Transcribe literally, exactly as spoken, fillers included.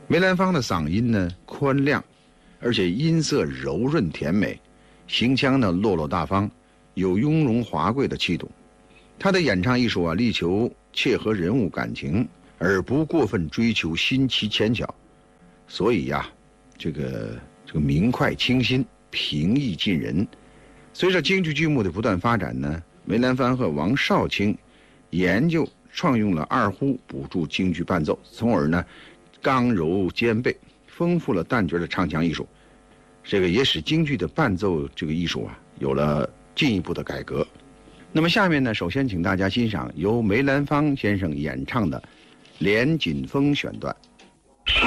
梅兰芳的嗓音呢宽亮，而且音色柔润甜美，行腔呢落落大方，有雍容华贵的气度。他的演唱艺术啊，力求切合人物感情，而不过分追求新奇牵巧，所以呀、啊，这个这个明快清新，平易近人。随着京剧剧目的不断发展呢，梅兰芳和王少卿研究创用了二胡补助京剧伴奏，从而呢刚柔兼备，丰富了旦角的唱腔艺术。这个也使京剧的伴奏这个艺术啊有了进一步的改革。那么下面呢，首先请大家欣赏由梅兰芳先生演唱的《连锦风》选段。